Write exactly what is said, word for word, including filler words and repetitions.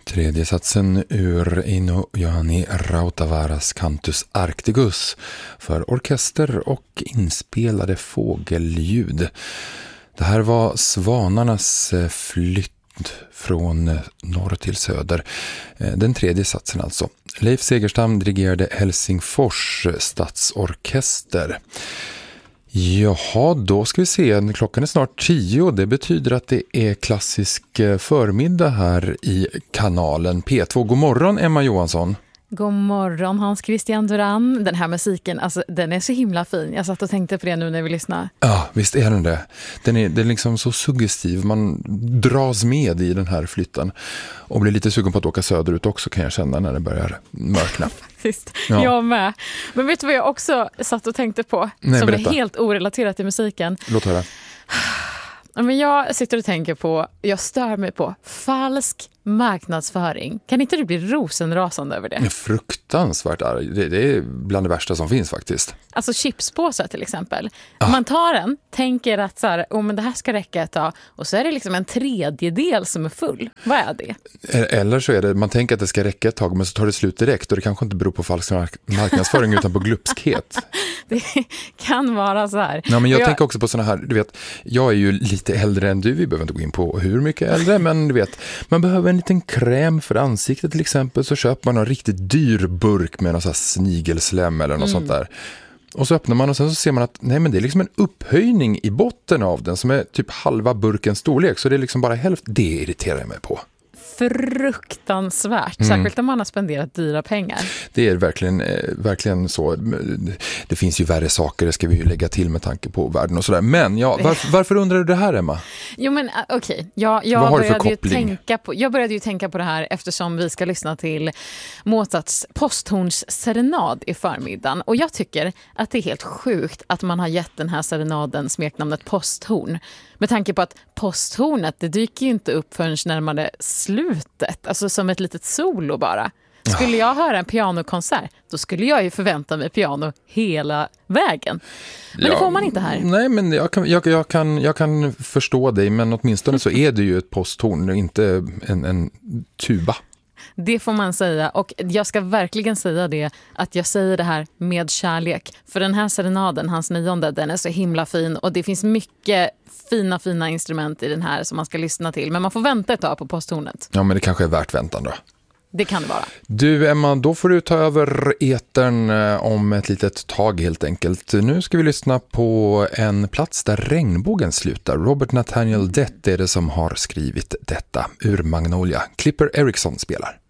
Tredje satsen ur Eino Johanni Rautavaaras Cantus Arcticus för orkester och inspelade fågelljud. Det här var svanarnas flytt från norr till söder. Den tredje satsen alltså. Leif Segerstam dirigerade Helsingfors stadsorkester. Jaha, då ska vi se. Klockan är snart tio. Det betyder att det är klassisk förmiddag här i kanalen P två. God morgon, Emma Johansson. God morgon, Hans Christian Duran. Den här musiken, alltså, den är så himla fin. Jag satt och tänkte på det nu när vi lyssnar. Ja, visst är den det. Den är, den är liksom så suggestiv. Man dras med i den här flytten. Och blir lite sugen på att åka söderut också, kan jag känna, när det börjar mörkna. Visst, ja. Jag med. Men vet du vad jag också satt och tänkte på? Nej, som berätta. är helt orelaterat till musiken. Låt höra. Men jag sitter och tänker på, jag stör mig på falsk marknadsföring. Kan inte du bli rosenrasande över det? Fruktansvärt arg. Det, det är bland det värsta som finns faktiskt. Alltså chipspåsar till exempel. Ah. Man tar den, tänker att så här, oh, men det här ska räcka ett tag. Och så är det liksom en tredjedel som är full. Vad är det? Eller så är det, man tänker att det ska räcka ett tag, men så tar det slut direkt. Och det kanske inte beror på falsk mark- marknadsföring utan på glupskhet. Det kan vara så här. Ja, men jag, jag tänker också på såna här, du vet, jag är ju lite äldre än du, vi behöver inte gå in på hur mycket äldre, men du vet, man behöver en liten kräm för ansiktet till exempel, så köper man en riktigt dyr burk med någon sån här snigelslem eller något Mm. sånt där. Och så öppnar man och sen så ser man att nej, men det är liksom en upphöjning i botten av den som är typ halva burkens storlek, så det är liksom bara hälften. Det irriterar jag mig på. Fruktansvärt, Mm. särskilt om man har spenderat dyra pengar. Det är verkligen, eh, verkligen så. Det finns ju värre saker, det ska vi ju lägga till med tanke på världen och sådär. Men ja, varför, varför undrar du det här, Emma? Jo men okej, okay. jag, jag, Vad har du för började ju koppling? tänka på, jag började ju tänka på det här eftersom vi ska lyssna till Mozarts posthorns serenad i förmiddagen. Och jag tycker att det är helt sjukt att man har gett den här serenaden smeknamnet posthorn. Med tanke på att posthornet, det dyker ju inte upp förrän närmare slutet. Alltså som ett litet solo bara. Skulle jag höra en pianokonsert, då skulle jag ju förvänta mig piano hela vägen. Men Ja, det får man inte här. Nej, men jag kan, jag, jag, kan, jag kan förstå dig, men åtminstone så är det ju ett posthorn, inte en, en tuba. Det får man säga, och jag ska verkligen säga det, att jag säger det här med kärlek. För den här serenaden, hans nionde, den är så himla fin och det finns mycket fina, fina instrument i den här som man ska lyssna till. Men man får vänta ett tag på posthornet. Ja, men det kanske är värt väntan då. Det kan det vara. Du, Emma, då får du ta över etern om ett litet tag helt enkelt. Nu ska vi lyssna på en plats där regnbågen slutar. Robert Nathaniel Dett är det som har skrivit detta ur Magnolia. Clipper Erickson spelar.